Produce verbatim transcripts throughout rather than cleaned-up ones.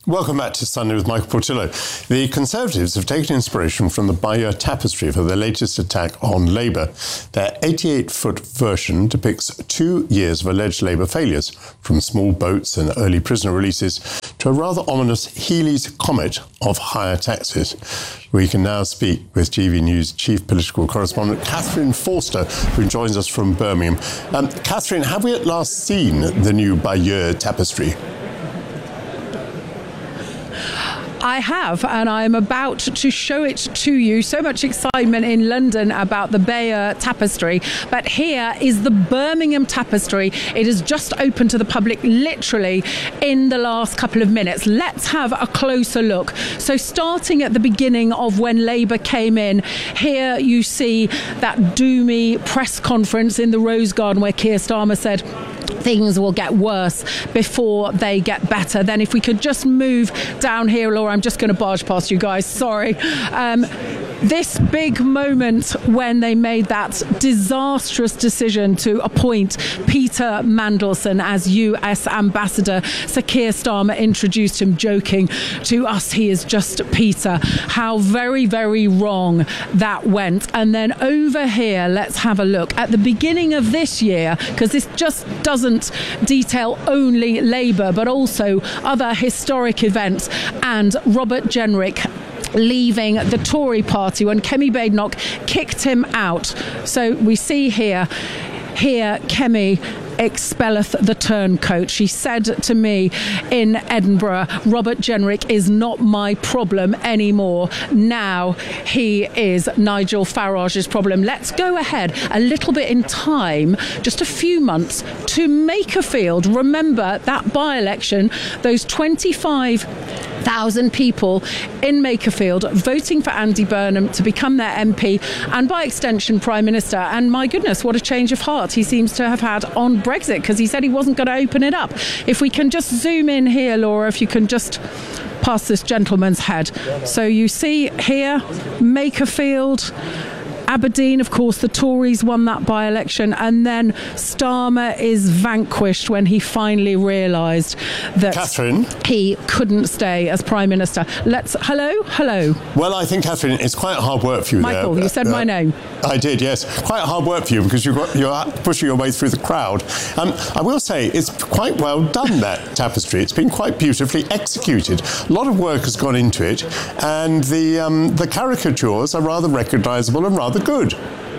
Welcome back to Sunday with Michael Portillo. The Conservatives have taken inspiration from the Bayeux Tapestry for their latest attack on Labour. Their eighty-eight foot version depicts two years of alleged Labour failures, from small boats and early prisoner releases to a rather ominous Healy's Comet of higher taxes. We can now speak with G V News chief political correspondent Catherine Forster, who joins us from Birmingham. Um, Catherine, have we at last seen the new Bayeux Tapestry? I have, and I'm about to show it to you. So much excitement in London about the Bayeux Tapestry, but here is the Birmingham Tapestry. It is just open to the public literally in the last couple of minutes. Let's have a closer look. So starting at the beginning of when Labour came in, here you see that doomy press conference in the Rose Garden where Keir Starmer said things will get worse before they get better. Then if we could just move down here, Laura, I'm just going to barge past you guys, sorry. Um, this big moment when they made that disastrous decision to appoint Peter Mandelson as U S ambassador. Sir Keir Starmer introduced him, joking, to us he is just Peter. How very, very wrong that went. And then over here, let's have a look at the beginning of this year, because this just doesn't detail only Labour, but also other historic events, and Robert Jenrick leaving the Tory party when Kemi Badenoch kicked him out. So we see here, here Kemi expelleth the turncoat. She said to me in Edinburgh, Robert Jenrick is not my problem anymore. Now he is Nigel Farage's problem. Let's go ahead a little bit in time, just a few months, to Makerfield. Remember that by-election, those twenty-five thousand people in Makerfield voting for Andy Burnham to become their M P and by extension Prime Minister. And my goodness, what a change of heart he seems to have had on Brexit, because he said he wasn't going to open it up. If we can just zoom in here, Laura, if you can just pass this gentleman's head. So you see here, Makerfield, Aberdeen, of course, the Tories won that by-election, and then Starmer is vanquished when he finally realised that Catherine, he couldn't stay as Prime Minister. Let's, hello, hello. Well, I think, Catherine, it's quite hard work for you Michael, there. you said uh, my name. I did, yes. Quite hard work for you because you've got, you're pushing your way through the crowd. Um, I will say it's quite well done, that tapestry. It's been quite beautifully executed. A lot of work has gone into it, and the um, the caricatures are rather recognisable and rather good.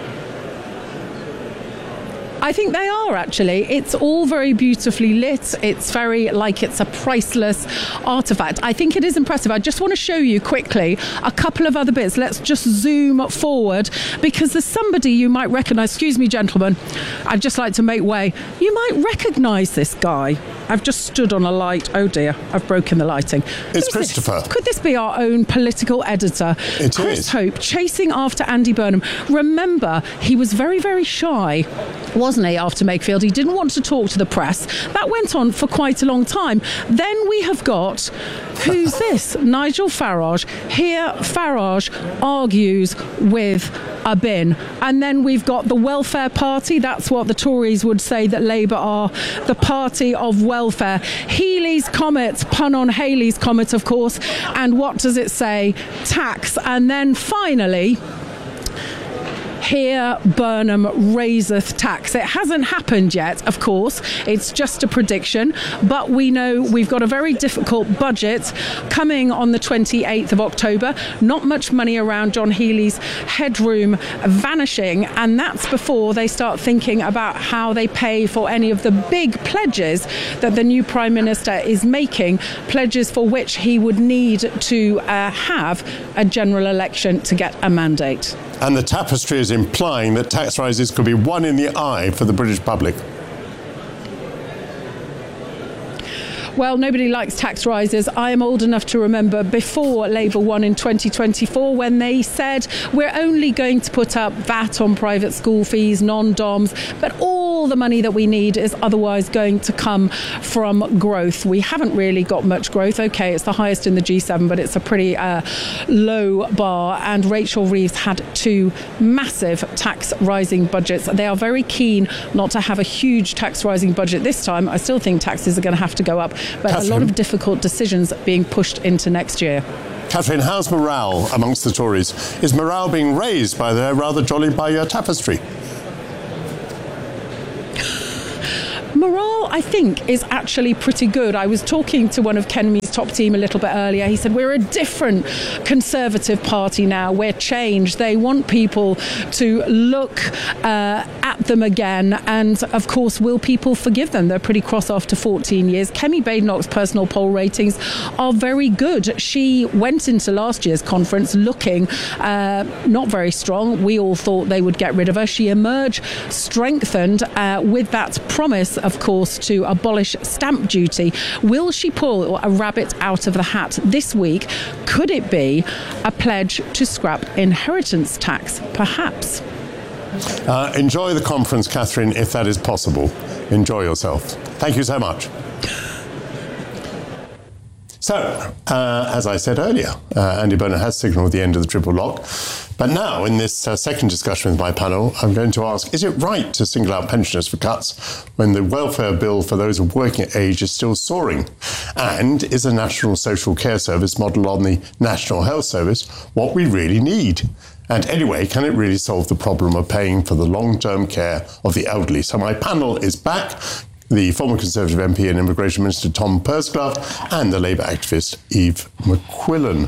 I think they are, actually. It's all very beautifully lit. It's very like it's a priceless artefact. I think it is impressive. I just want to show you quickly a couple of other bits. Let's just zoom forward, because there's somebody you might recognise. Excuse me, gentlemen. I'd just like to make way. You might recognise this guy. I've just stood on a light. Oh dear, I've broken the lighting. It's Who's Christopher. This? Could this be our own political editor? It Chris is. Hope, chasing after Andy Burnham. Remember, he was very, very shy, wasn't he, after Makerfield? He didn't want to talk to the press. That went on for quite a long time. Then we have got, who's this? Nigel Farage. Here, Farage argues with a bin. And then we've got the Welfare Party. That's what the Tories would say that Labour are, the party of welfare. Healy's Comet, pun on Halley's Comet, of course. And what does it say? Tax. And then finally, here Burnham raiseth tax. It hasn't happened yet, of course. It's just a prediction. But we know we've got a very difficult budget coming on the twenty-eighth of October. Not much money around. John Healy's headroom vanishing. And that's before they start thinking about how they pay for any of the big pledges that the new Prime Minister is making. Pledges for which he would need to uh, have a general election to get a mandate. And the tapestry is implying that tax rises could be one in the eye for the British public. Well, nobody likes tax rises. I am old enough to remember before Labour won in twenty twenty-four when they said we're only going to put up V A T on private school fees, non-doms, but all the money that we need is otherwise going to come from growth. We haven't really got much growth. Okay, it's the highest in the G seven, but it's a pretty uh, low bar. And Rachel Reeves had two massive tax rising budgets. They are very keen not to have a huge tax rising budget this time. I still think taxes are going to have to go up, but Catherine, a lot of difficult decisions being pushed into next year. Catherine, how's morale amongst the Tories? Is morale being raised by their rather jolly Bayeux tapestry? Morale, I think, is actually pretty good. I was talking to one of Ken Meade's top team a little bit earlier. He said, we're a different Conservative Party now. We're changed. They want people to look uh, at them again. And, of course, will people forgive them? They're pretty cross after fourteen years. Kemi Badenoch's personal poll ratings are very good. She went into last year's conference looking uh, not very strong. We all thought they would get rid of her. She emerged strengthened uh, with that promise, of course, to abolish stamp duty. Will she pull a rabbit out of the hat this week? Could it be a pledge to scrap inheritance tax, perhaps? Uh, enjoy the conference, Catherine, if that is possible. Enjoy yourself. Thank you so much. So, uh, as I said earlier, uh, Andy Burnham has signalled the end of the triple lock. But now, in this uh, second discussion with my panel, I'm going to ask, is it right to single out pensioners for cuts when the welfare bill for those of working age is still soaring? And is a national social care service modelled on the National Health Service what we really need? And anyway, can it really solve the problem of paying for the long-term care of the elderly? So my panel is back. The former Conservative M P and Immigration Minister Tom Pursglove and the Labour activist Eve McQuillan.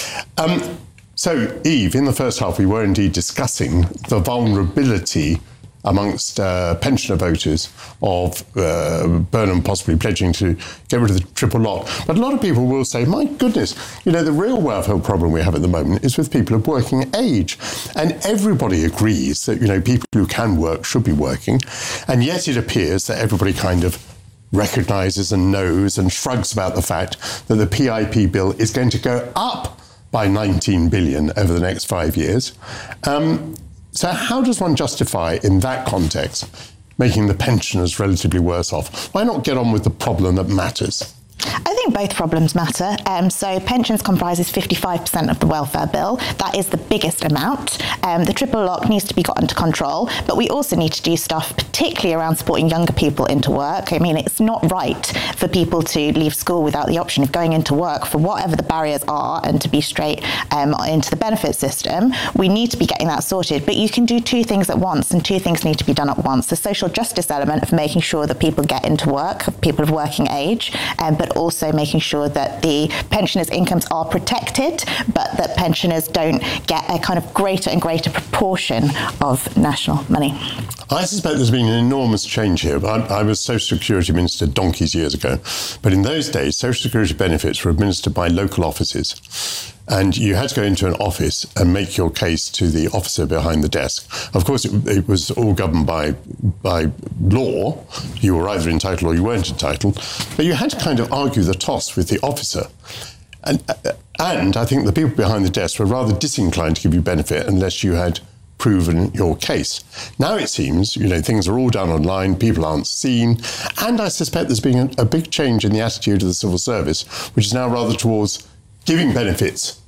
Um, so, Eve, in the first half, we were indeed discussing the vulnerability amongst uh, pensioner voters of uh, Burnham possibly pledging to get rid of the triple lock. But a lot of people will say, my goodness, you know, the real welfare problem we have at the moment is with people of working age. And everybody agrees that, you know, people who can work should be working. And yet it appears that everybody kind of recognises and knows and shrugs about the fact that the P I P bill is going to go up by nineteen billion over the next five years. Um, So how does one justify, in that context, making the pensioners relatively worse off? Why not get on with the problem that matters? I think both problems matter. Um, so pensions comprises fifty-five percent of the welfare bill. That is the biggest amount. Um, the triple lock needs to be got under control, but we also need to do stuff particularly around supporting younger people into work. I mean, it's not right for people to leave school without the option of going into work for whatever the barriers are and to be straight um, into the benefit system. We need to be getting that sorted, but you can do two things at once, and two things need to be done at once. The social justice element of making sure that people get into work, people of working age, um, but also making sure that the pensioners' incomes are protected, but that pensioners don't get a kind of greater and greater proportion of national money. I suspect there's been an enormous change here. I, I was Social Security Minister donkeys years ago, but in those days, Social Security benefits were administered by local offices. And you had to go into an office and make your case to the officer behind the desk. Of course, it, it was all governed by by law. You were either entitled or you weren't entitled. But you had to kind of argue the toss with the officer. And, and I think the people behind the desk were rather disinclined to give you benefit unless you had proven your case. Now it seems, you know, things are all done online, people aren't seen, and I suspect there's been a, a big change in the attitude of the civil service, which is now rather towards giving benefits,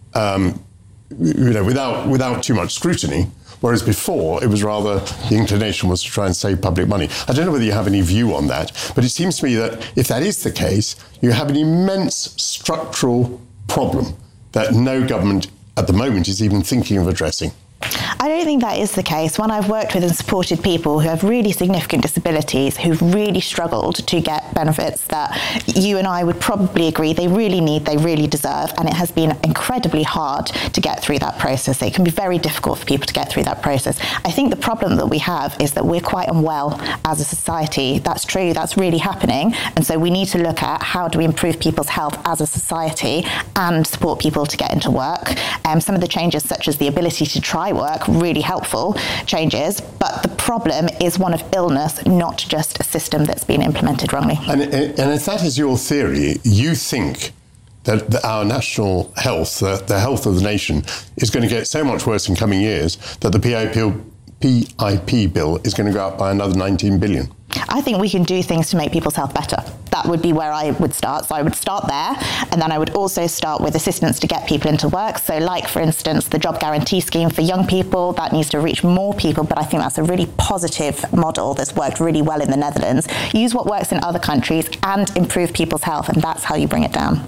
um, you know, without without too much scrutiny, whereas before it was rather the inclination was to try and save public money. I don't know whether you have any view on that, but it seems to me that if that is the case, you have an immense structural problem that no government at the moment is even thinking of addressing. I don't think that is the case. When I've worked with and supported people who have really significant disabilities, who've really struggled to get benefits that you and I would probably agree they really need, they really deserve, and it has been incredibly hard to get through that process. It can be very difficult for people to get through that process. I think the problem that we have is that we're quite unwell as a society. That's true, that's really happening, and so we need to look at how do we improve people's health as a society and support people to get into work. Um, some of the changes, such as the ability to try work, really helpful changes, but the problem is one of illness, not just a system that's been implemented wrongly. And, and if that is your theory, you think that the, our national health, the, the health of the nation, is going to get so much worse in coming years that the P I P, P I P bill is going to go up by another nineteen billion. I think we can do things to make people's health better. That would be where I would start. So I would start there, and then I would also start with assistance to get people into work. So like, for instance, the job guarantee scheme for young people, that needs to reach more people, but I think that's a really positive model that's worked really well in the Netherlands. Use what works in other countries and improve people's health, and that's how you bring it down.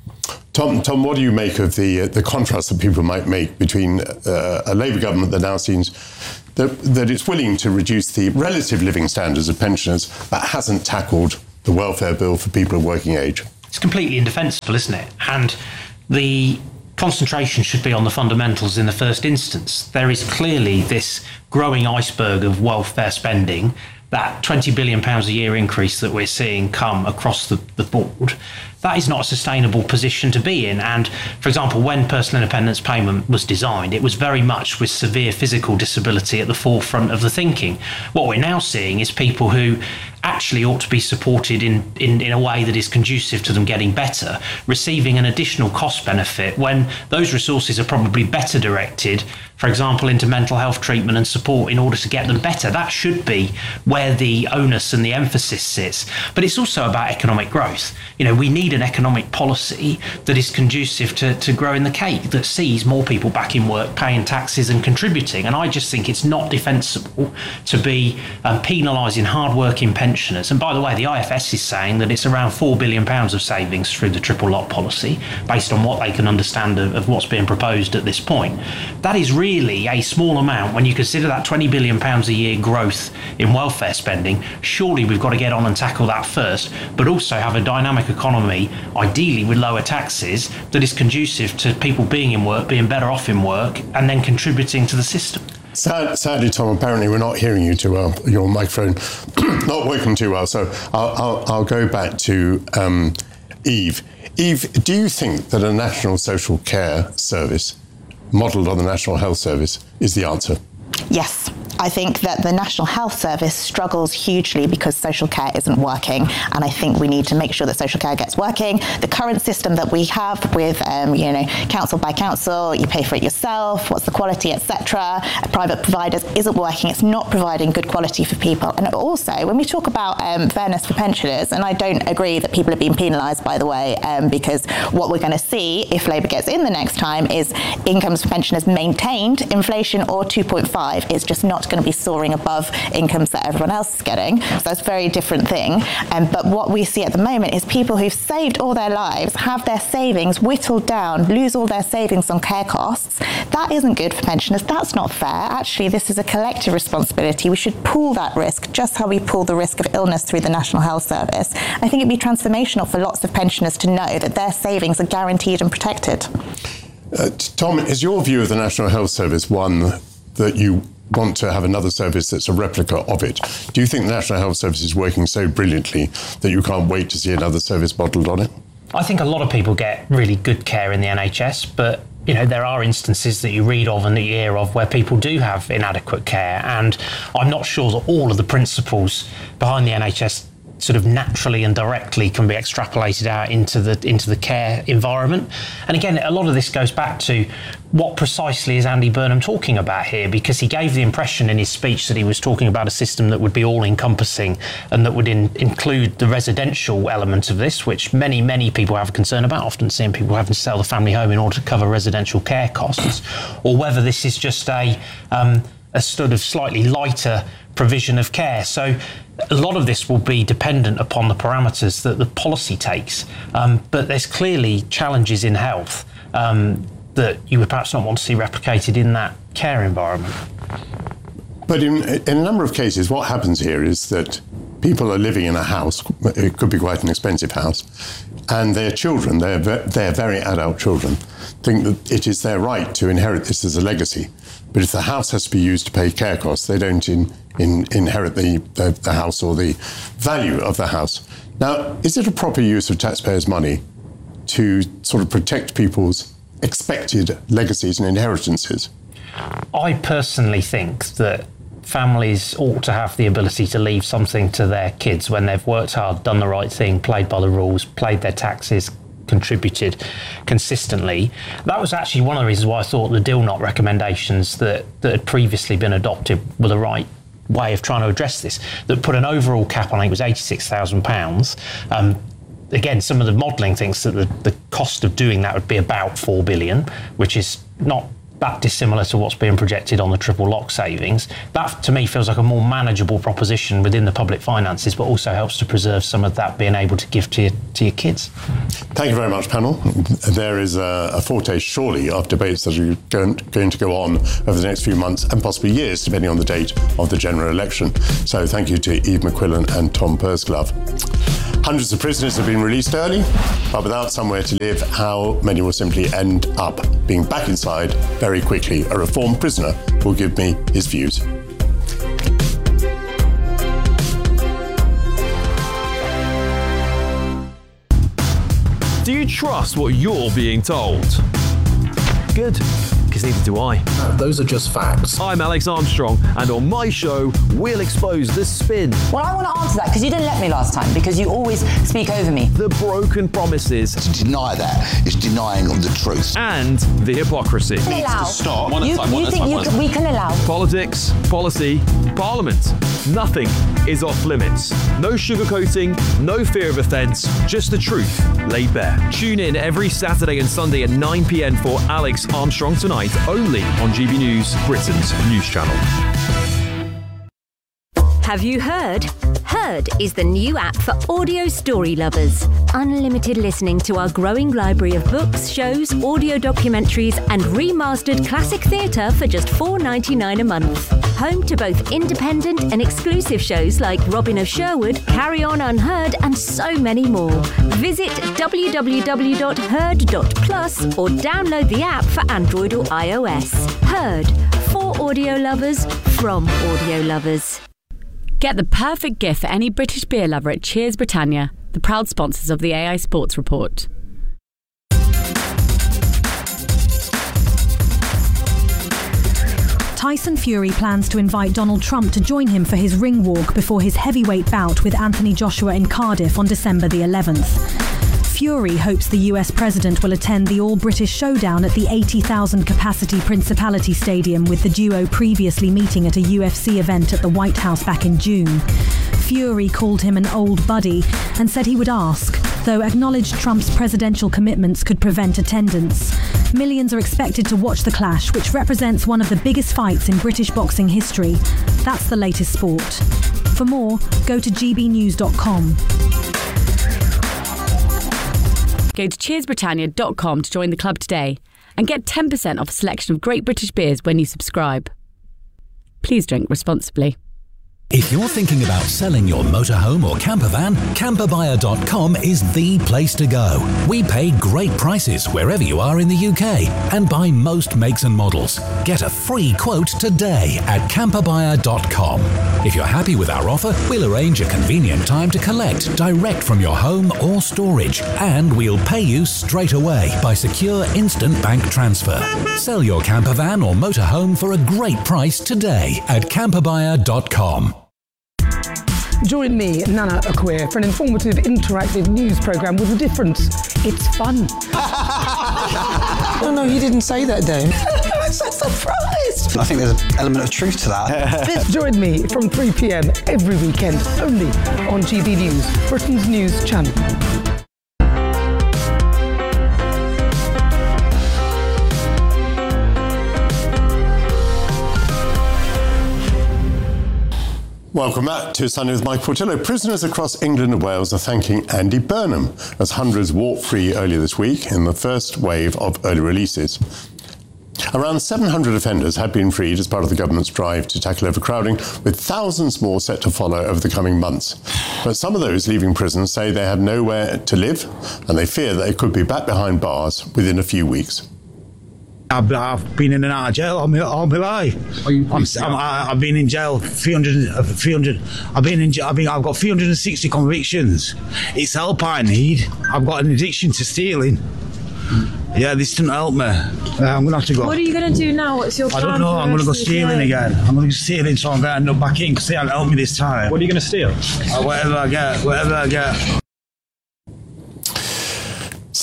Tom, Tom, what do you make of the uh, the contrast that people might make between uh, a Labour government that now seems that, that it's willing to reduce the relative living standards of pensioners but hasn't tackled the welfare bill for people of working age? It's completely indefensible, isn't it? And the concentration should be on the fundamentals in the first instance. There is clearly this growing iceberg of welfare spending, that twenty billion pounds a year increase that we're seeing come across the, the board. That is not a sustainable position to be in. And, for example, when personal independence payment was designed, it was very much with severe physical disability at the forefront of the thinking. What we're now seeing is people who actually ought to be supported in, in, in a way that is conducive to them getting better, receiving an additional cost benefit when those resources are probably better directed, for example, into mental health treatment and support in order to get them better. That should be where the onus and the emphasis sits. But it's also about economic growth. You know, we need an economic policy that is conducive to, to growing the cake, that sees more people back in work, paying taxes and contributing. And I just think it's not defensible to be um, penalising hard-working pensioners. And by the way, the I F S is saying that it's around four billion pounds of savings through the triple lock policy, based on what they can understand of, of what's being proposed at this point. That is really a small amount when you consider that twenty billion pounds a year growth in welfare spending. Surely we've got to get on and tackle that first, but also have a dynamic economy, ideally with lower taxes, that is conducive to people being in work, being better off in work, and then contributing to the system. Sad, sadly, Tom, apparently we're not hearing you too well. Your microphone not working too well. So I'll, I'll, I'll go back to um, Eve. Eve, do you think that a national social care service modelled on the National Health Service is the answer? Yes. I think that the National Health Service struggles hugely because social care isn't working, and I think we need to make sure that social care gets working. The current system that we have with, um, you know, council by council, you pay for it yourself, what's the quality, et cetera, private providers, isn't working. It's not providing good quality for people. And also, when we talk about um, fairness for pensioners, and I don't agree that people are being penalised, by the way, um, because what we're going to see if Labour gets in the next time is incomes for pensioners maintained, inflation or two point five. It's just not going to be soaring above incomes that everyone else is getting. So that's a very different thing. Um, but what we see at the moment is people who've saved all their lives, have their savings whittled down, lose all their savings on care costs. That isn't good for pensioners. That's not fair. Actually, this is a collective responsibility. We should pool that risk, just how we pool the risk of illness through the National Health Service. I think it'd be transformational for lots of pensioners to know that their savings are guaranteed and protected. Uh, Tom, is your view of the National Health Service one that you want to have another service that's a replica of it? Do you think the National Health Service is working so brilliantly that you can't wait to see another service modelled on it? I think a lot of people get really good care in the N H S, but you know, there are instances that you read of and that you hear of where people do have inadequate care, and I'm not sure that all of the principles behind the N H S sort of naturally and directly can be extrapolated out into the into the care environment. And again, a lot of this goes back to what precisely is Andy Burnham talking about here, because he gave the impression in his speech that he was talking about a system that would be all-encompassing and that would in, include the residential element of this, which many, many people have a concern about, often seeing people having to sell the family home in order to cover residential care costs, or whether this is just a um, a sort of slightly lighter provision of care. So a lot of this will be dependent upon the parameters that the policy takes. Um, but there's clearly challenges in health um, that you would perhaps not want to see replicated in that care environment. But in, in a number of cases, what happens here is that people are living in a house, it could be quite an expensive house, and their children, their, their very adult children, think that it is their right to inherit this as a legacy. But if the house has to be used to pay care costs, they don't in, in, inherit the, the, the house or the value of the house. Now, is it a proper use of taxpayers' money to sort of protect people's expected legacies and inheritances? I personally think that families ought to have the ability to leave something to their kids when they've worked hard, done the right thing, played by the rules, paid their taxes, contributed consistently. That was actually one of the reasons why I thought the DILNOT recommendations that, that had previously been adopted were the right way of trying to address this, that put an overall cap on, I think it was eighty-six thousand pounds. Um, again, some of the modelling thinks that the, the cost of doing that would be about four billion, which is not that dissimilar to what's being projected on the triple lock savings. That, to me, feels like a more manageable proposition within the public finances, but also helps to preserve some of that being able to give to your, to your kids. Thank you very much, panel. There is a, a foretaste, surely, of debates that are going, going to go on over the next few months and possibly years, depending on the date of the general election. So thank you to Eve McQuillan and Tom Pursglove. Hundreds of prisoners have been released early, but without somewhere to live, how many will simply end up being back inside very quickly? A reformed prisoner will give me his views. Do you trust what you're being told? Good, because neither do I. No, those are just facts. I'm Alex Armstrong, and on my show, we'll expose the spin. Well, I want to answer that, because you didn't let me last time, because you always speak over me. The broken promises. To deny that is denying the truth. And the hypocrisy. Allow. Needs to stop. One at You, a time, one you at a think time, you one at a can, time. we can allow? Politics, policy, parliament. Nothing is off limits. No sugarcoating, no fear of offence, just the truth laid bare. Tune in every Saturday and Sunday at nine p.m. for Alex Armstrong Tonight, only on G B News, Britain's news channel. Have you heard? Heard is the new app for audio story lovers. Unlimited listening to our growing library of books, shows, audio documentaries and remastered classic theatre for just four dollars ninety-nine a month. Home to both independent and exclusive shows like Robin of Sherwood, Carry On Unheard and so many more. Visit w w w dot heard dot plus or download the app for Android or iOS. Heard, for audio lovers, from audio lovers. Get the perfect gift for any British beer lover at Cheers Britannia, the proud sponsors of the A I Sports Report. Tyson Fury plans to invite Donald Trump to join him for his ring walk before his heavyweight bout with Anthony Joshua in Cardiff on December the eleventh. Fury hopes the U S president will attend the all-British showdown at the eighty thousand capacity Principality Stadium, with the duo previously meeting at a U F C event at the White House back in June. Fury called him an old buddy and said he would ask, though acknowledged Trump's presidential commitments could prevent attendance. Millions are expected to watch the clash, which represents one of the biggest fights in British boxing history. That's the latest sport. For more, go to g b news dot com. Go to cheers britannia dot com to join the club today and get ten percent off a selection of great British beers when you subscribe. Please drink responsibly. If you're thinking about selling your motorhome or camper van, camper buyer dot com is the place to go. We pay great prices wherever you are in the U K and buy most makes and models. Get a free quote today at camper buyer dot com. If you're happy with our offer, we'll arrange a convenient time to collect direct from your home or storage, and we'll pay you straight away by secure instant bank transfer. Sell your camper van or motorhome for a great price today at camper buyer dot com. Join me, Nana Akwe, for an informative, interactive news programme with a difference. It's fun. No, no, he didn't say that, Dave. I'm so surprised. I think there's an element of truth to that. Join me from three p.m. every weekend, only on G B News, Britain's news channel. Welcome back to Sunday with Mike Portillo. Prisoners across England and Wales are thanking Andy Burnham as hundreds walked free earlier this week in the first wave of early releases. Around seven hundred offenders had been freed as part of the government's drive to tackle overcrowding, with thousands more set to follow over the coming months. But some of those leaving prison say they have nowhere to live, and they fear that they could be back behind bars within a few weeks. I've, I've been in and out of jail all my, all my life. I'm, I'm, I've been in jail three hundred, three hundred. I've been in. I've been. I've got three hundred sixty convictions. It's help I need. I've got an addiction to stealing. Yeah, this doesn't help me. Uh, I'm gonna have to go. What are you gonna do now? What's your plan? I don't know. I'm gonna go stealing again. I'm gonna go stealing, so I'm gonna end up back in because they haven't helped me this time. What are you gonna steal? Uh, whatever I get. Whatever I get.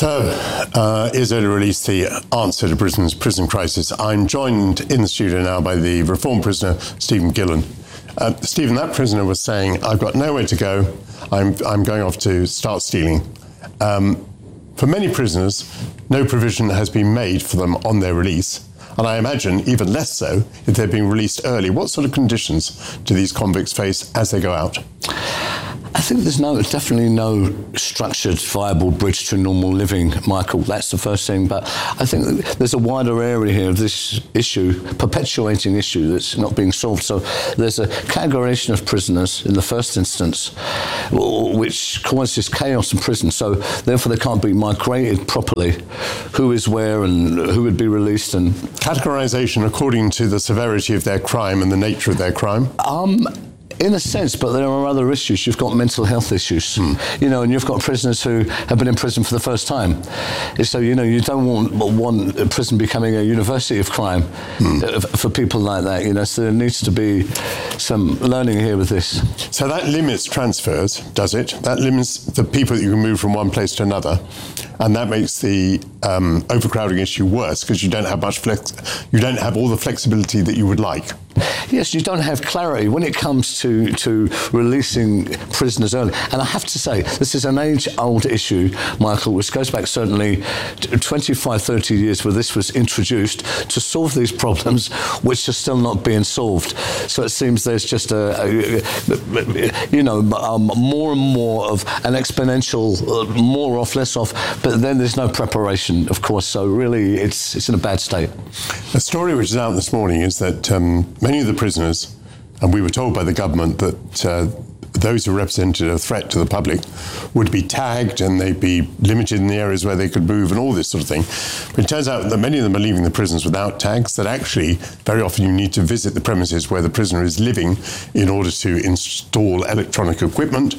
So, uh, is early release the answer to Britain's prison crisis? I'm joined in the studio now by the reformed prisoner, Stephen Gillen. Uh, Stephen, that prisoner was saying, I've got nowhere to go. I'm, I'm going off to start stealing. Um, for many prisoners, no provision has been made for them on their release. And I imagine even less so if they're being released early. What sort of conditions do these convicts face as they go out? I think there's no, definitely no structured, viable bridge to normal living, Michael. That's the first thing. But I think there's a wider area here of this issue, perpetuating issue that's not being solved. So there's a categorization of prisoners in the first instance, which causes chaos in prison. So therefore they can't be migrated properly. Who is where and who would be released? And categorization according to the severity of their crime and the nature of their crime? Um... In a sense, but there are other issues. You've got mental health issues, hmm. you know, and you've got prisoners who have been in prison for the first time. So, you know, you don't want, want prison becoming a university of crime hmm. for people like that, you know, so there needs to be some learning here with this. So that limits transfers, does it? That limits the people that you can move from one place to another, and that makes the um, overcrowding issue worse because you don't have much flex, you don't have all the flexibility that you would like. Yes, you don't have clarity when it comes to, to releasing prisoners early. And I have to say, this is an age-old issue, Michael, which goes back certainly twenty-five, thirty years where this was introduced to solve these problems, which are still not being solved. So it seems there's just a, a you know, um, more and more of an exponential, uh, more off, less off, but then there's no preparation, of course, so really it's, it's in a bad state. A story which is out this morning is that um, many of the prisoners, and we were told by the government that uh, those who represented a threat to the public would be tagged and they'd be limited in the areas where they could move and all this sort of thing. But it turns out that many of them are leaving the prisons without tags, that actually very often you need to visit the premises where the prisoner is living in order to install electronic equipment.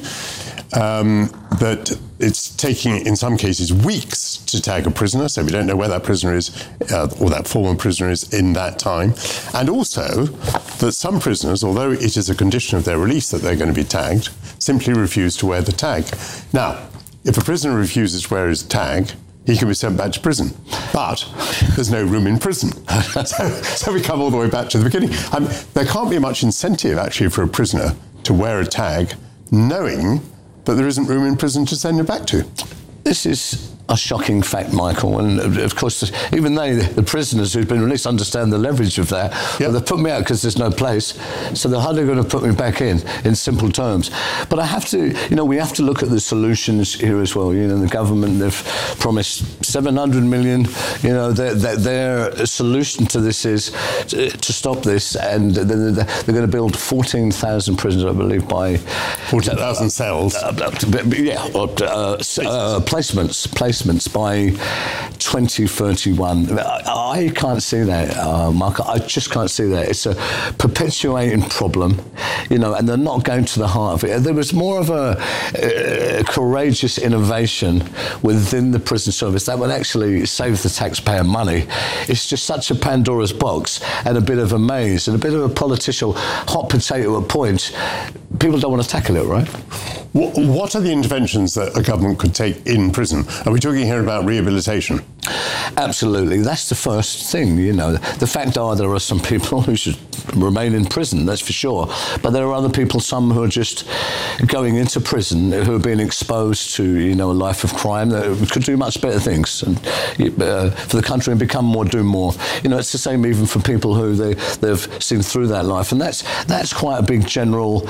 Um, that it's taking, in some cases, weeks to tag a prisoner, so we don't know where that prisoner is, uh, or that former prisoner is in that time. And also that some prisoners, although it is a condition of their release that they're going to be tagged, simply refuse to wear the tag. Now, if a prisoner refuses to wear his tag, he can be sent back to prison. But there's no room in prison. so, so we come all the way back to the beginning. Um, there can't be much incentive, actually, for a prisoner to wear a tag, knowing that there isn't room in prison to send him back to. This is a shocking fact, Michael, and of course even they, the prisoners who've been released, understand the leverage of that. Yep. Well, they've put me out because there's no place, so they're hardly going to put me back in, in simple terms. But I have to, you know, we have to look at the solutions here as well. You know, the government, they've promised seven hundred million, you know, their, their, their solution to this is to, to stop this, and they're, they're going to build fourteen thousand prisons, I believe, by... fourteen thousand cells? Uh, yeah, or, uh, uh, placements, placements. by twenty thirty-one. I can't see that, uh, Mark. I just can't see that. It's a perpetuating problem, you know, and they're not going to the heart of it. There was more of a uh, courageous innovation within the prison service that would actually save the taxpayer money. It's just such a Pandora's box and a bit of a maze and a bit of a political hot potato at point. People don't want to tackle it, right? What are the interventions that a government could take in prison? Are we talking here about rehabilitation? Absolutely. That's the first thing, you know. The fact are there are some people who should remain in prison, that's for sure. But there are other people, some who are just going into prison, who are being exposed to, you know, a life of crime that could do much better things and, uh, for the country and become more, do more. You know, it's the same even for people who they, they've seen through that life. And that's that's quite a big general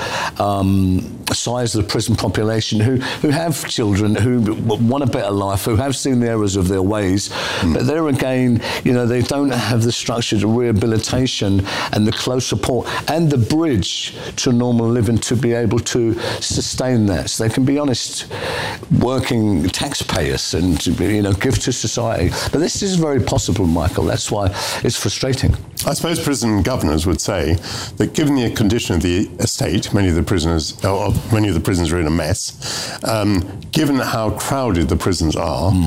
um, size of the prison population who, who have children, who want a better life, who have seen the errors of their ways. Mm. But there again, you know, they don't have the structured rehabilitation and the close support and the bridge to normal living to be able to sustain that. So they can be honest, working taxpayers and, you know, give to society. But this is very possible, Michael. That's why it's frustrating. I suppose prison governors would say that given the condition of the estate, many of the prisoners, or many of the prisons are in a mess, um, given how crowded the prisons are, mm.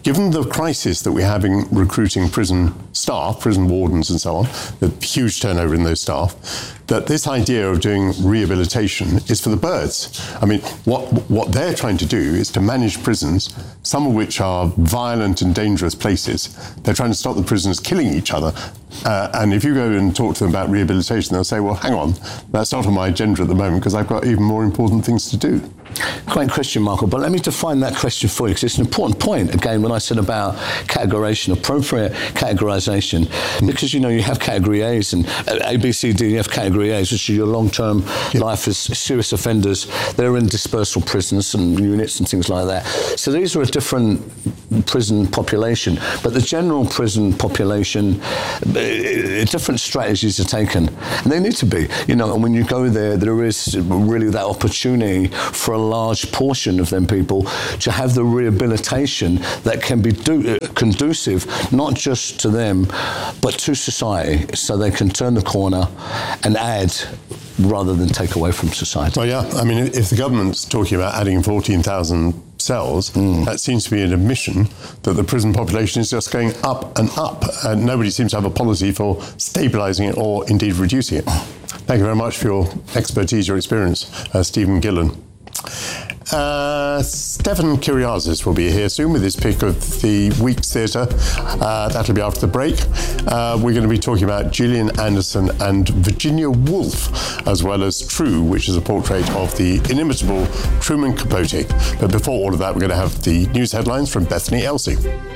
given the crisis that we're having recruiting prison staff, prison wardens and so on, the huge turnover in those staff, that this idea of doing rehabilitation is for the birds. I mean, what what they're trying to do is to manage prisons, some of which are violent and dangerous places. They're trying to stop the prisoners killing each other. Uh, and if you go and talk to them about rehabilitation, they'll say, well, hang on, that's not on my agenda at the moment because I've got even more important things to do. Great question, Michael, but let me define that question for you because it's an important point, again, when I said about categorization, appropriate categorization, because, you know, you have category A's and A, B, C, D, you have category A's, which are your long-term yeah. life as serious offenders. They're in dispersal prisons and units and things like that. So these are a different prison population, but the general prison population, different strategies are taken, and they need to be, you know, and when you go there, there is really that opportunity for a large portion of them people to have the rehabilitation that can be do, conducive not just to them but to society, so they can turn the corner and add rather than take away from society. Well, yeah, I mean, if the government's talking about adding fourteen thousand cells, mm. that seems to be an admission that the prison population is just going up and up, and nobody seems to have a policy for stabilising it or indeed reducing it. Thank you very much for your expertise, your experience, uh, Stephen Gillen. Uh, Stefan Kyriazis will be here soon with his pick of the week's theatre. Uh, that'll be after the break. Uh, we're going to be talking about Gillian Anderson and Virginia Woolf, as well as True, which is a portrait of the inimitable Truman Capote. But before all of that, we're going to have the news headlines from Bethany Elsey.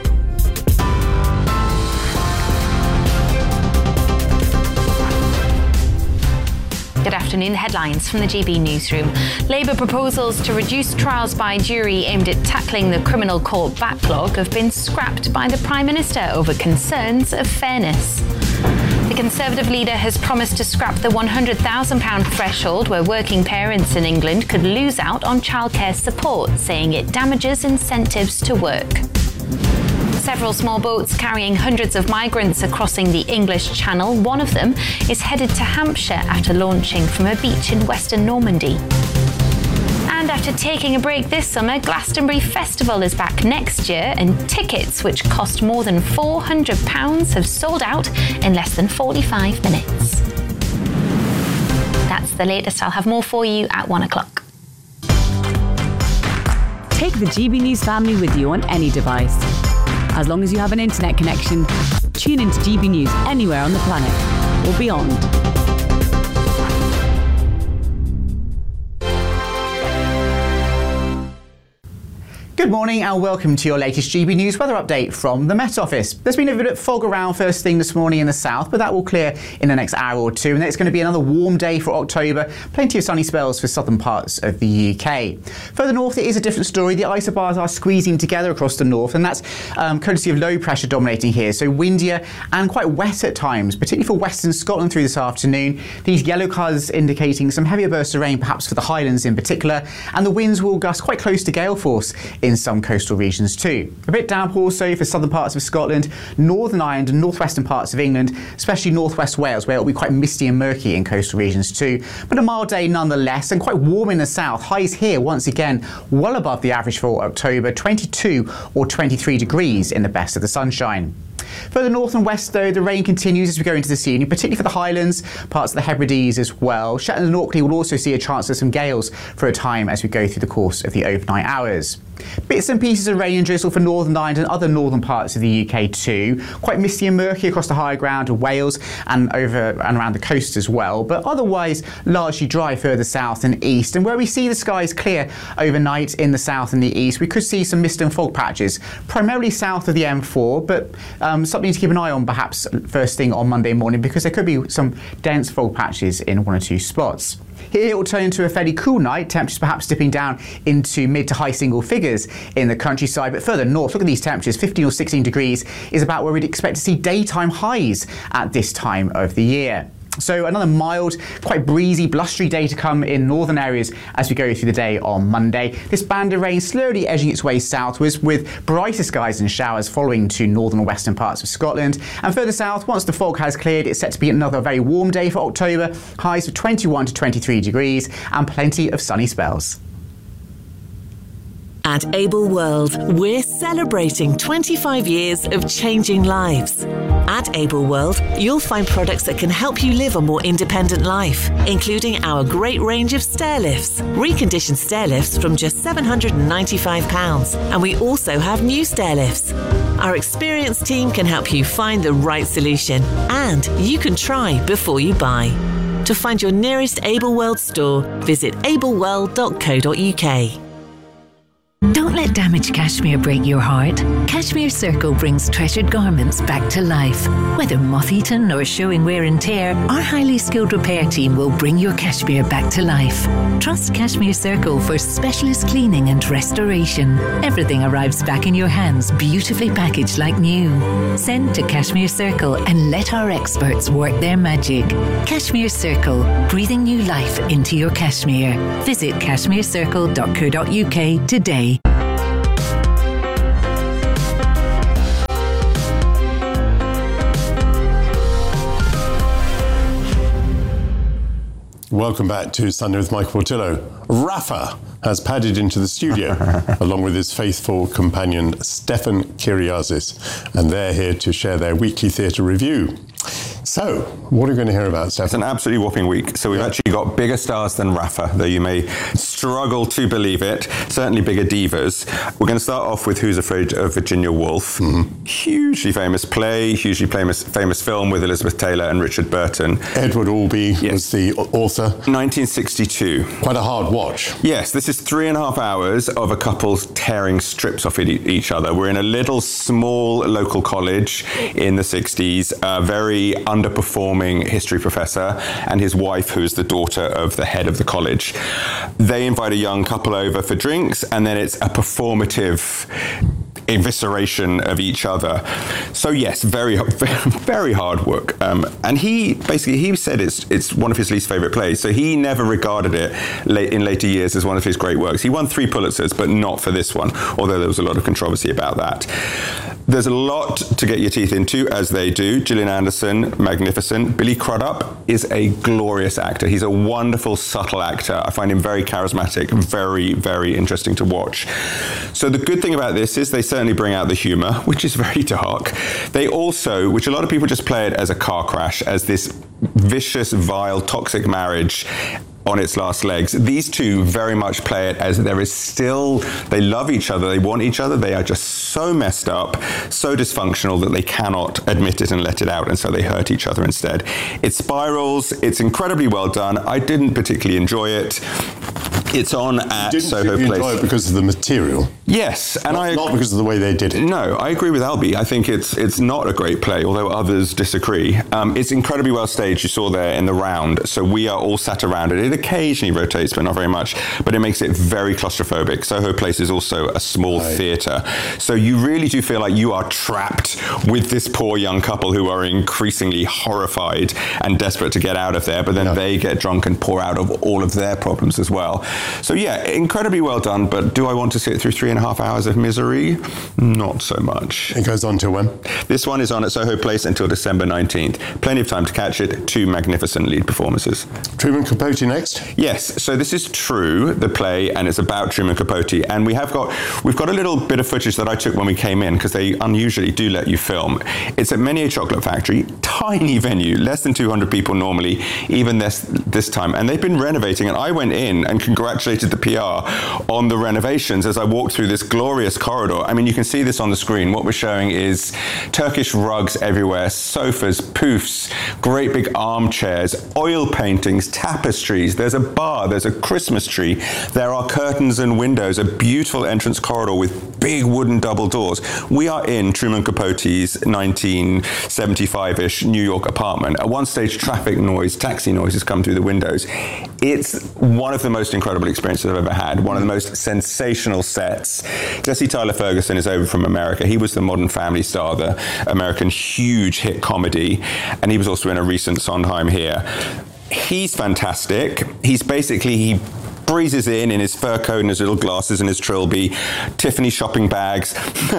Good afternoon. The headlines from the G B Newsroom. Labour proposals to reduce trials by jury aimed at tackling the criminal court backlog have been scrapped by the Prime Minister over concerns of fairness. The Conservative leader has promised to scrap the one hundred thousand pounds threshold where working parents in England could lose out on childcare support, saying it damages incentives to work. Several small boats carrying hundreds of migrants are crossing the English Channel. One of them is headed to Hampshire after launching from a beach in western Normandy. And after taking a break this summer, Glastonbury Festival is back next year, and tickets, which cost more than four hundred pounds, have sold out in less than forty-five minutes. That's the latest. I'll have more for you at one o'clock. Take the G B News family with you on any device. As long as you have an internet connection, tune into G B News anywhere on the planet or beyond. Good morning and welcome to your latest G B News weather update from the Met Office. There's been a bit of fog around first thing this morning in the south, but that will clear in the next hour or two, and then it's going to be another warm day for October. Plenty of sunny spells for southern parts of the U K. Further north, it is a different story. The isobars are squeezing together across the north, and that's um, courtesy of low pressure dominating here, so windier and quite wet at times, particularly for western Scotland through this afternoon. These yellow colours indicating some heavier bursts of rain, perhaps for the Highlands in particular, and the winds will gust quite close to gale force in some coastal regions too. A bit damp also for southern parts of Scotland, Northern Ireland and northwestern parts of England, especially northwest Wales, where it will be quite misty and murky in coastal regions too. But a mild day nonetheless, and quite warm in the south. Highs here once again well above the average for October, twenty-two or twenty-three degrees in the best of the sunshine. Further north and west, though, the rain continues as we go into this evening, particularly for the Highlands, parts of the Hebrides as well. Shetland and Orkney will also see a chance of some gales for a time as we go through the course of the overnight hours. Bits and pieces of rain and drizzle for Northern Ireland and other northern parts of the U K too. Quite misty and murky across the higher ground of Wales and over and around the coast as well, but otherwise largely dry further south and east. And where we see the skies clear overnight in the south and the east, we could see some mist and fog patches, primarily south of the M four, but um, something to keep an eye on perhaps first thing on Monday morning, because there could be some dense fog patches in one or two spots. Here it will turn into a fairly cool night, temperatures perhaps dipping down into mid to high single figures in the countryside, but further north, look at these temperatures, fifteen or sixteen degrees is about where we'd expect to see daytime highs at this time of the year. So another mild, quite breezy, blustery day to come in northern areas as we go through the day on Monday. This band of rain slowly edging its way southwards, with brighter skies and showers following to northern and western parts of Scotland. And further south, once the fog has cleared, it's set to be another very warm day for October, highs of twenty-one to twenty-three degrees and plenty of sunny spells. At Able World, we're celebrating twenty-five years of changing lives. At Able World, you'll find products that can help you live a more independent life, including our great range of stair lifts, reconditioned stair lifts from just seven hundred ninety-five pounds, and we also have new stair lifts. Our experienced team can help you find the right solution, and you can try before you buy. To find your nearest Able World store, visit able world dot co dot uk. Don't let damaged cashmere break your heart. Cashmere Circle brings treasured garments back to life. Whether moth-eaten or showing wear and tear, our highly skilled repair team will bring your cashmere back to life. Trust Cashmere Circle for specialist cleaning and restoration. Everything arrives back in your hands, beautifully packaged like new. Send to Cashmere Circle and let our experts work their magic. Cashmere Circle, breathing new life into your cashmere. Visit cashmere circle dot co dot uk today. Welcome back to Sunday with Michael Portillo. Rafa has padded into the studio along with his faithful companion Stefan Kyriazis, and they're here to share their weekly theatre review. So, what are we going to hear about, Stefan? It's an absolutely whopping week. So we've yeah. actually got bigger stars than Rafa, though you may struggle to believe it. Certainly bigger divas. We're going to start off with Who's Afraid of Virginia Woolf. Mm-hmm. Hugely famous play, hugely famous famous film with Elizabeth Taylor and Richard Burton. Edward Albee yes. was the author. nineteen sixty-two. Quite a hard watch. Yes, this is three and a half hours of a couple tearing strips off each other. We're in a little small local college in the sixties, a very underperforming history professor and his wife, who's the daughter of the head of the college. They invite a young couple over for drinks, and then it's a performative evisceration of each other. So yes, very, very hard work. Um, and he basically he said it's it's one of his least favorite plays. So he never regarded it late, in later years as one of his great works. He won three Pulitzers, but not for this one. Although there was a lot of controversy about that. There's a lot to get your teeth into, as they do. Gillian Anderson, magnificent. Billy Crudup is a glorious actor. He's a wonderful, subtle actor. I find him very charismatic, very, very interesting to watch. So the good thing about this is they certainly bring out the humor, which is very dark. They also, which a lot of people just play it as a car crash, as this vicious, vile, toxic marriage on its last legs. These two very much play it as there is still, they love each other, they want each other, they are just so messed up, so dysfunctional that they cannot admit it and let it out, and so they hurt each other instead. It spirals, it's incredibly well done. I didn't particularly enjoy it. It's on at Didn't Soho you Place. Enjoy it because of the material? Yes, and not, I not because of the way they did it. No, I agree with Albee. I think it's it's not a great play, although others disagree. Um, it's incredibly well staged. You saw there in the round, so we are all sat around it. It occasionally rotates, but not very much. But it makes it very claustrophobic. Soho Place is also a small right. theatre, so you really do feel like you are trapped with this poor young couple who are increasingly horrified and desperate to get out of there. But then yeah. they get drunk and pour out of all of their problems as well. So yeah, incredibly well done, but do I want to sit through three and a half hours of misery? Not so much. It goes on till when? This one is on at Soho Place until December nineteenth. Plenty of time to catch it. Two magnificent lead performances. Truman Capote next? Yes, so this is True, the play, and it's about Truman Capote. And we have got, we've got a little bit of footage that I took when we came in, because they unusually do let you film. It's at Menier Chocolate Factory, tiny venue, less than two hundred people normally, even this, this time. And they've been renovating, and I went in and congratulated the P R on the renovations as I walked through this glorious corridor. I mean, you can see this on the screen. What we're showing is Turkish rugs everywhere, sofas, poofs, great big armchairs, oil paintings, tapestries. There's a bar, there's a Christmas tree. There are curtains and windows, a beautiful entrance corridor with big wooden double doors. We are in Truman Capote's nineteen seventy-five-ish New York apartment. At one stage, traffic noise, taxi noises come through the windows. It's one of the most incredible experiences I've ever had. One of the most sensational sets. Jesse Tyler Ferguson is over from America. He was the Modern Family star, the American huge hit comedy, and he was also in a recent Sondheim here. He's fantastic. He's basically, he breezes in in his fur coat and his little glasses and his trilby, Tiffany shopping bags.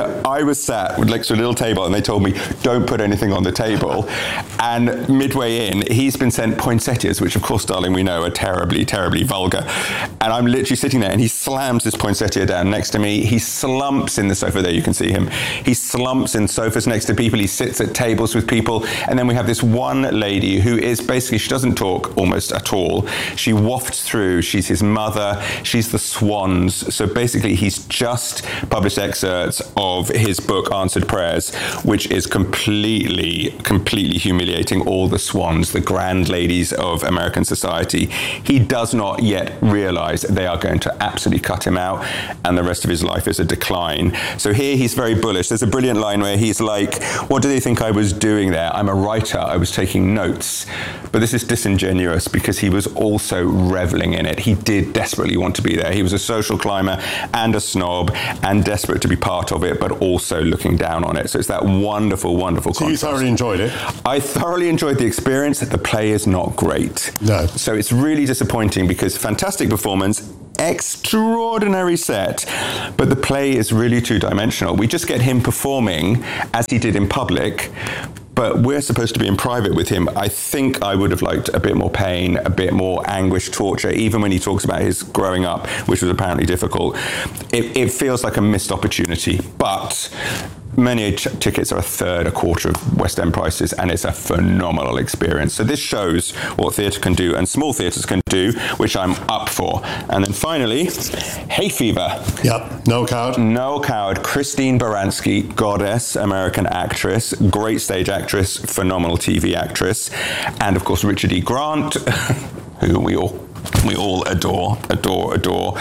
I was sat next to a little table and they told me, don't put anything on the table. And midway in, he's been sent poinsettias, which of course, darling, we know are terribly, terribly vulgar. And I'm literally sitting there and he slams this poinsettia down next to me. He slumps in the sofa. There you can see him. He slumps in sofas next to people. He sits at tables with people. And then we have this one lady who is basically, she doesn't talk almost at all. She wafts through. She's his mother. She's the Swans. So basically he's just published excerpts of his book, Answered Prayers, which is completely, completely humiliating all the Swans, the grand ladies of American society. He does not yet realize they are going to absolutely cut him out and the rest of his life is a decline. So here he's very bullish. There's a brilliant line where he's like, what do they think I was doing there? I'm a writer. I was taking notes. But this is disingenuous because he was also reveling in it. He did desperately want to be there. He was a social climber and a snob and desperate to be part of it, but also looking down on it. So it's that wonderful, wonderful so contrast. So you thoroughly enjoyed it? I thoroughly enjoyed the experience. The play is not great. No. So it's really disappointing because fantastic performance, extraordinary set, but the play is really two-dimensional. We just get him performing as he did in public, but we're supposed to be in private with him. I think I would have liked a bit more pain, a bit more anguish, torture, even when he talks about his growing up, which was apparently difficult. It, it feels like a missed opportunity, but many ch- tickets are a third, a quarter of West End prices, and it's a phenomenal experience. So this shows what theatre can do and small theatres can do, which I'm up for. And then finally, Hay Fever. Yep, Noel Coward. Noel Coward, Christine Baranski, goddess, American actress, great stage actress, phenomenal T V actress, and of course Richard E. Grant, who we all we all adore, adore, adore.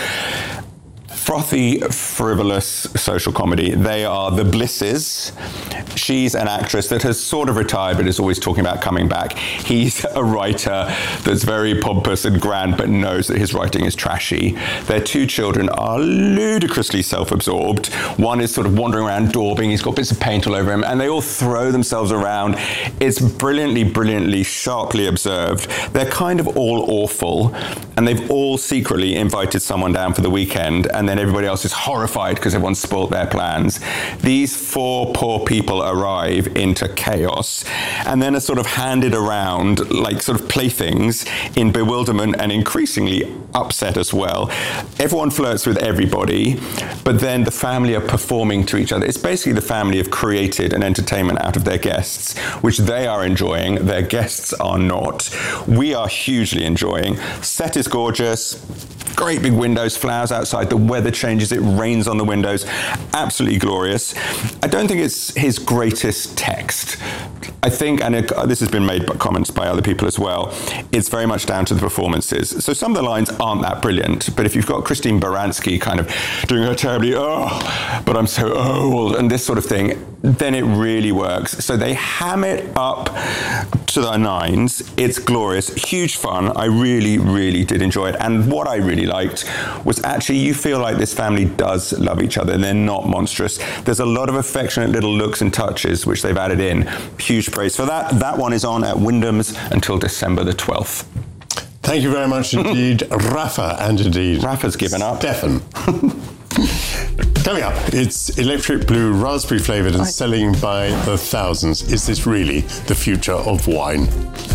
Frothy, frivolous social comedy. They are the Blisses. She's an actress that has sort of retired but is always talking about coming back. He's a writer that's very pompous and grand but knows that his writing is trashy. Their two children are ludicrously self-absorbed. One is sort of wandering around daubing. He's got bits of paint all over him and they all throw themselves around. It's brilliantly, brilliantly, sharply observed. They're kind of all awful and they've all secretly invited someone down for the weekend and then everybody else is horrified because everyone's spoilt their plans. These four poor people arrive into chaos and then are sort of handed around like sort of playthings in bewilderment and increasingly upset as well. Everyone flirts with everybody, but then the family are performing to each other. It's basically the family have created an entertainment out of their guests, which they are enjoying. Their guests are not. We are hugely enjoying. Set is gorgeous. Great big windows, flowers outside, the weather changes, it rains on the windows. Absolutely glorious. I don't think it's his greatest text. I think, and it, this has been made by comments by other people as well, it's very much down to the performances. So some of the lines aren't that brilliant, but if you've got Christine Baranski kind of doing her terribly, oh, but I'm so old, and this sort of thing, then it really works. So they ham it up to the nines. It's glorious, huge fun. I really, really did enjoy it. And what I really liked was actually you feel like this family does love each other and they're not monstrous. There's a lot of affectionate little looks and touches which they've added in. Huge praise for that. That one is on at Wyndham's until December the twelfth. Thank you very much indeed, Rafa, and indeed Rafa's given up. Stefan. Coming up, it's electric blue, raspberry flavoured and selling by the thousands. Is this really the future of wine?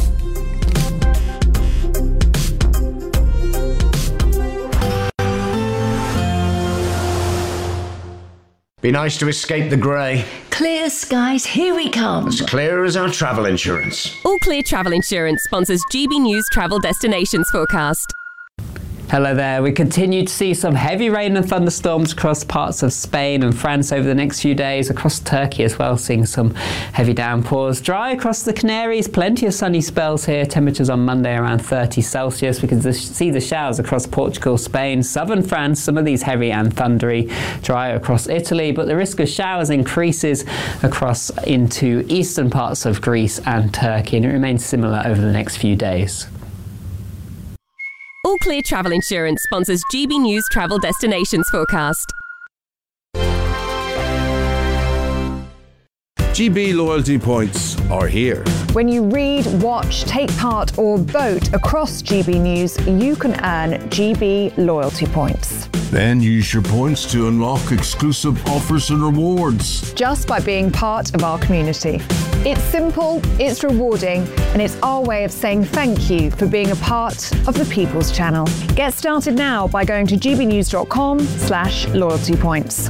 Be nice to escape the grey. Clear skies, here we come. As clear as our travel insurance. All Clear Travel Insurance sponsors G B News Travel Destinations Forecast. Hello there. We continue to see some heavy rain and thunderstorms across parts of Spain and France over the next few days, across Turkey as well, seeing some heavy downpours. Dry across the Canaries, plenty of sunny spells here. Temperatures on Monday around thirty Celsius. We can see the showers across Portugal, Spain, southern France, some of these heavy and thundery. Dry across Italy, but the risk of showers increases across into eastern parts of Greece and Turkey, and it remains similar over the next few days. All Clear Travel Insurance sponsors G B News Travel Destinations Forecast. G B loyalty points are here. When you read, watch, take part or vote across G B News, you can earn G B loyalty points. Then use your points to unlock exclusive offers and rewards. Just by being part of our community. It's simple, it's rewarding, and it's our way of saying thank you for being a part of the People's Channel. Get started now by going to gbnews.com slash loyalty points.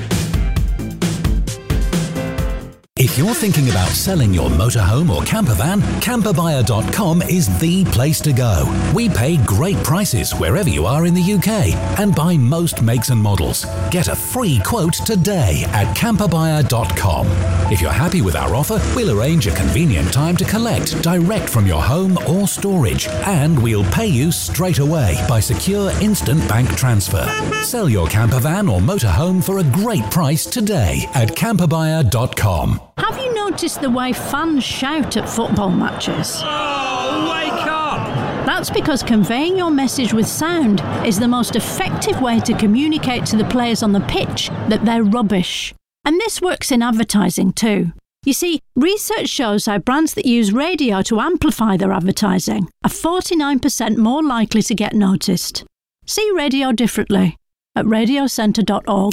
If you're thinking about selling your motorhome or camper van, camper buyer dot com is the place to go. We pay great prices wherever you are in the U K and buy most makes and models. Get a free quote today at camper buyer dot com. If you're happy with our offer, we'll arrange a convenient time to collect direct from your home or storage, and we'll pay you straight away by secure instant bank transfer. Sell your camper van or motorhome for a great price today at camper buyer dot com. Have you noticed the way fans shout at football matches? Oh, wake up! That's because conveying your message with sound is the most effective way to communicate to the players on the pitch that they're rubbish. And this works in advertising too. You see, research shows how brands that use radio to amplify their advertising are forty-nine percent more likely to get noticed. See radio differently at radio centre dot org.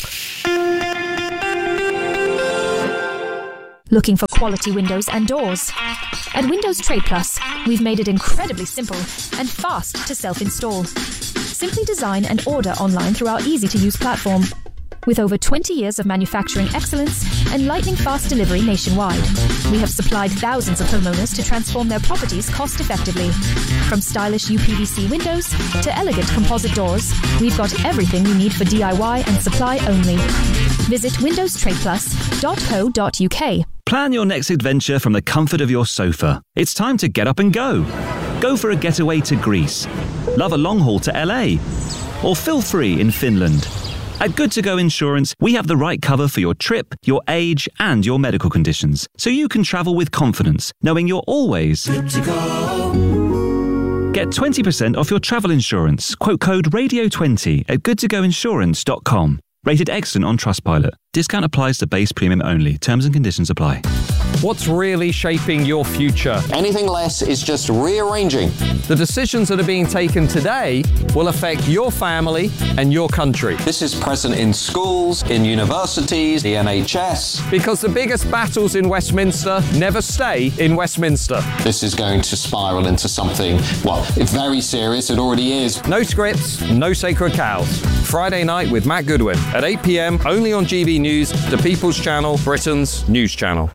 Looking for quality windows and doors? At Windows Trade Plus, we've made it incredibly simple and fast to self-install. Simply design and order online through our easy-to-use platform. With over twenty years of manufacturing excellence and lightning-fast delivery nationwide, we have supplied thousands of homeowners to transform their properties cost-effectively. From stylish U P V C windows to elegant composite doors, we've got everything you need for D I Y and supply only. Visit windows trade plus dot co dot U K. Plan your next adventure from the comfort of your sofa. It's time to get up and go. Go for a getaway to Greece. Love a long haul to L A. Or feel free in Finland. At Good To Go Insurance, we have the right cover for your trip, your age, and your medical conditions, so you can travel with confidence, knowing you're always good to go. Get twenty percent off your travel insurance. Quote code radio twenty at good to go insurance dot com. Rated excellent on Trustpilot. Discount applies to base premium only. Terms and conditions apply. What's really shaping your future? Anything less is just rearranging. The decisions that are being taken today will affect your family and your country. This is present in schools, in universities, the N H S. Because the biggest battles in Westminster never stay in Westminster. This is going to spiral into something, well, it's very serious. It already is. No scripts, no sacred cows. Friday night with Matt Goodwin at eight p.m. only on G B News, the People's Channel, Britain's news channel.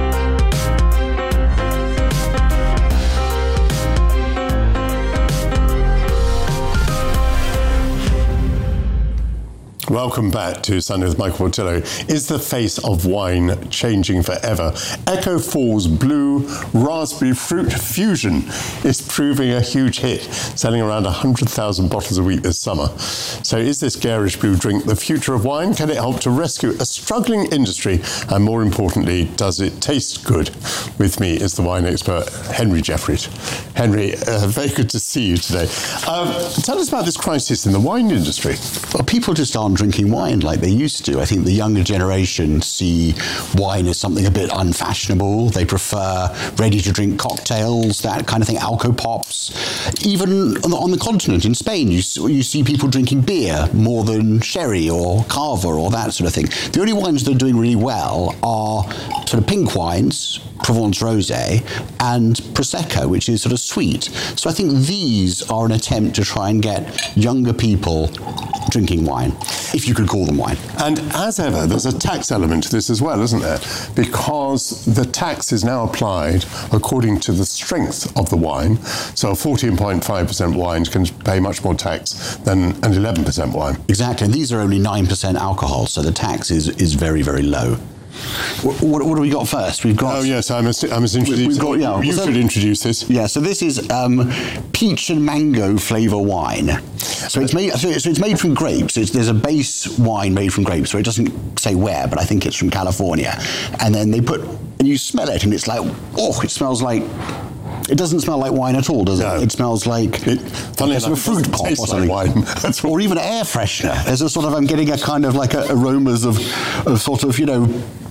Welcome back to Sunday with Michael Portillo. Is the face of wine changing forever? Echo Falls Blue Raspberry Fruit Fusion is proving a huge hit, selling around one hundred thousand bottles a week this summer. So is this garish blue drink the future of wine? Can it help to rescue a struggling industry? And more importantly, does it taste good? With me is the wine expert, Henry Jeffries. Henry, uh, very good to see you today. Um, tell us about this crisis in the wine industry. Well, people just aren't drinking wine like they used to. I think the younger generation see wine as something a bit unfashionable. They prefer ready-to-drink cocktails, that kind of thing, alcopops. Even on the, on the continent, in Spain, you, you see people drinking beer more than sherry or cava or that sort of thing. The only wines that are doing really well are sort of pink wines, Provence Rosé, and Prosecco, which is sort of sweet. So I think these are an attempt to try and get younger people drinking wine, if you could call them wine. And as ever, there's a tax element to this as well, isn't there? Because the tax is now applied according to the strength of the wine. So a fourteen point five percent wine can pay much more tax than an eleven percent wine. Exactly, and these are only nine percent alcohol, so the tax is, is very, very low. What, what, what do we got first? We've got. Oh yes, I must. I must introduce. We've got. Yeah, you so, should introduce this. Yeah. So this is um, peach and mango flavour wine. So it's made. So it's made from grapes. It's, there's a base wine made from grapes. So it doesn't say where, but I think it's from California. And then they put, and you smell it, and it's like, oh, it smells like. It doesn't smell like wine at all, does it? No. It smells like it, funny enough, a fruit pop or something. Like wine. Or even air freshener. There's a sort of, I'm getting a kind of like a, aromas of, of sort of, you know,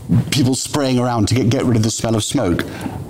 people spraying around to get, get rid of the smell of smoke.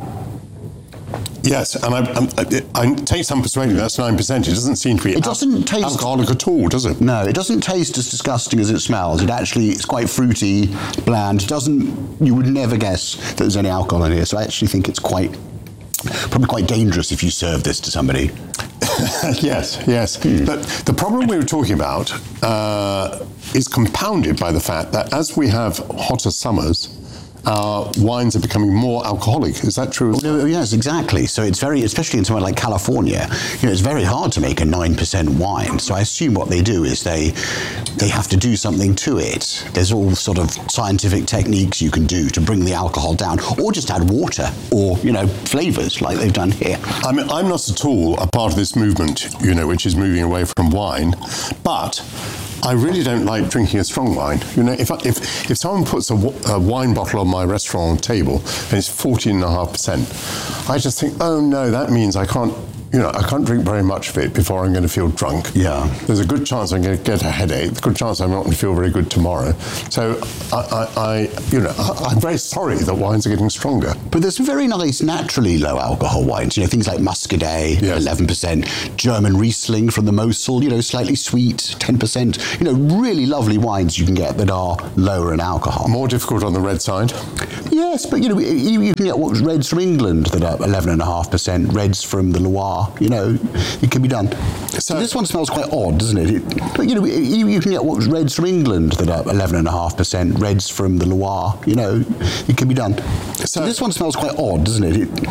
Yes, and I, I, I take some persuading. That's nine percent. It doesn't seem to be it doesn't al- taste, alcoholic at all, does it? No, it doesn't taste as disgusting as it smells. It actually, it's quite fruity, bland. It doesn't, you would never guess that there's any alcohol in here. So I actually think it's quite, probably quite dangerous if you serve this to somebody. yes, yes. Hmm. But the problem we were talking about uh, is compounded by the fact that as we have hotter summers, Uh, wines are becoming more alcoholic. Is that true? Well, yes, exactly. So it's very, especially in somewhere like California, you know, it's very hard to make a nine percent wine. So I assume what they do is they they have to do something to it. There's all sort of scientific techniques you can do to bring the alcohol down, or just add water or, you know, flavors like they've done here. I mean, I'm not at all a part of this movement, you know, which is moving away from wine, but I really don't like drinking a strong wine. You know, if I, if if someone puts a, a wine bottle on my restaurant table and it's fourteen and a half percent, I just think, oh no, that means I can't. You know, I can't drink very much of it before I'm going to feel drunk. Yeah. There's a good chance I'm going to get a headache. There's a good chance I'm not going to feel very good tomorrow. So, I, I, I you know, I, I'm very sorry that wines are getting stronger. But there's some very nice, naturally low alcohol wines. You know, things like Muscadet, yes. eleven percent, German Riesling from the Mosel, you know, slightly sweet, ten percent. You know, really lovely wines you can get that are lower in alcohol. More difficult on the red side? Yes, but, you know, you, you can get what reds from England that are eleven point five percent, reds from the Loire. You know, it can be done. So this one smells quite odd, doesn't it? it but, you know, you, you can get what reds from England that are eleven point five percent, reds from the Loire. You know, it can be done. So this one smells quite odd, doesn't it? it